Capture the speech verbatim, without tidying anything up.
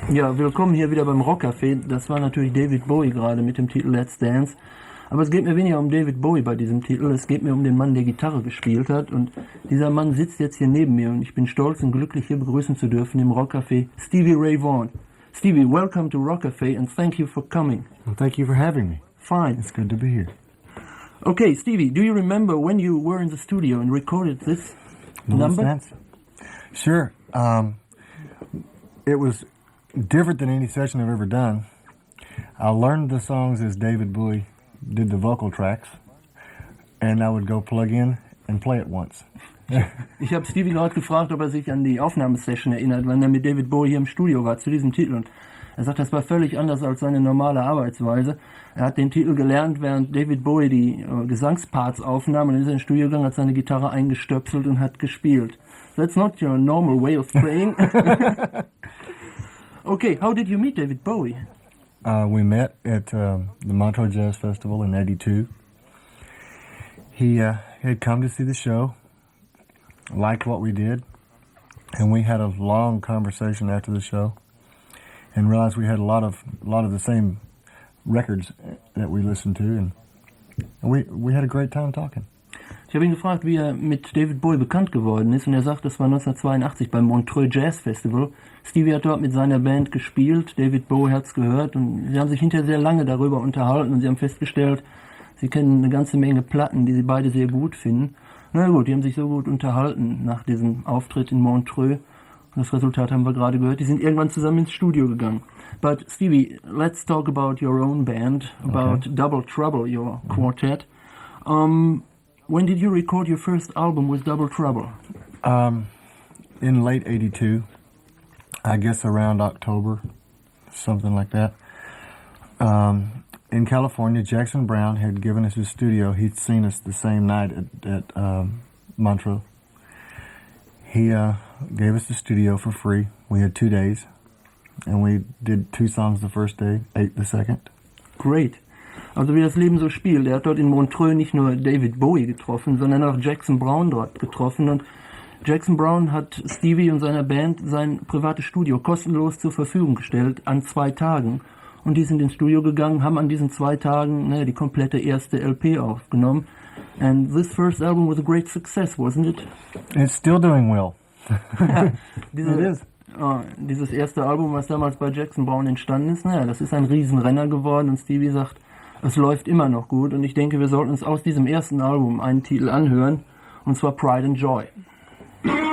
Ja, willkommen hier wieder beim Rockcafé. Das war natürlich David Bowie gerade mit dem Titel Let's Dance. Aber es geht mir weniger um David Bowie bei diesem Titel, es geht mir um den Mann, der Gitarre gespielt hat. Und dieser Mann sitzt jetzt hier neben mir und ich bin stolz und glücklich, hier begrüßen zu dürfen im Rockcafé Stevie Ray Vaughan. Stevie, welcome to Rockcafé and thank you for coming. Well, thank you for having me. Fine. It's good to be here. Okay, Stevie, do you remember when you were in the studio and recorded this No number? sense? Sure. Um, it was different than any session I've ever done. I learned the songs as David Bowie did the vocal tracks, and I would go plug in and play it once. Ich habe Stevie gerade gefragt, ob er sich an die Aufnahmesession erinnert, wenn er mit David Bowie hier im Studio war zu diesem Titel. Und er sagt, das war völlig anders als seine normale Arbeitsweise. Er hat den Titel gelernt, während David Bowie die äh, Gesangsparts aufnahm, und dann ist er ins Studio gegangen, hat seine Gitarre eingestöpselt und hat gespielt. That's not your normal way of playing. Okay, how did you meet David Bowie? Uh, we met at um, the Montreux Jazz Festival in eighty-two. He uh, had come to see the show, liked what we did, and we had a long conversation after the show and realized we had a lot of a lot of the same records that we listened to, and, and we we had a great time talking. Ich habe ihn gefragt, wie er mit David Bowie bekannt geworden ist, und er sagt, das war neunzehnhundertzweiundachtzig beim Montreux Jazz Festival. Stevie hat dort mit seiner Band gespielt, David Bowie hat's gehört, und sie haben sich hinterher sehr lange darüber unterhalten, und sie haben festgestellt, sie kennen eine ganze Menge Platten, die sie beide sehr gut finden. Na gut, die haben sich so gut unterhalten nach diesem Auftritt in Montreux, und das Resultat haben wir gerade gehört, die sind irgendwann zusammen ins Studio gegangen. But Stevie, let's talk about your own band, about Okay. Double Trouble, your quartet. Um, when did you record your first album with Double Trouble? Um, in late eighty-two, I guess around October, something like that. Um, in California, Jackson Browne had given us his studio. He'd seen us the same night at, at um, Montreux. He uh, gave us the studio for free. We had two days, and we did two songs the first day, eight the second. Great. Also wie das Leben so spielt. Er hat dort in Montreux nicht nur David Bowie getroffen, sondern auch Jackson Browne dort getroffen. Und Jackson Browne hat Stevie und seiner Band sein privates Studio kostenlos zur Verfügung gestellt an zwei Tagen. Und die sind ins Studio gegangen, haben an diesen zwei Tagen ne, die komplette erste L P aufgenommen. And this first album was a great success, wasn't it? It's still doing well. Diese, It is. ah, dieses erste Album, was damals bei Jackson Browne entstanden ist, naja, das ist ein Riesenrenner geworden, und Stevie sagt, es läuft immer noch gut, und ich denke, wir sollten uns aus diesem ersten Album einen Titel anhören, und zwar Pride and Joy.